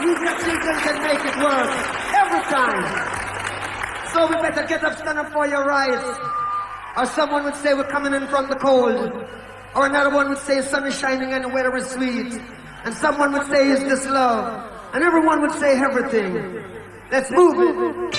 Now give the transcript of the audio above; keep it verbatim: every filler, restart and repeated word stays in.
we Cajun can make it work. Every time. So we better get up, stand up for your rights. Or someone would say we're coming in from the cold. Or another one would say sun is shining and the weather is sweet. And someone would say is this love. And everyone would say everything. Let's move it.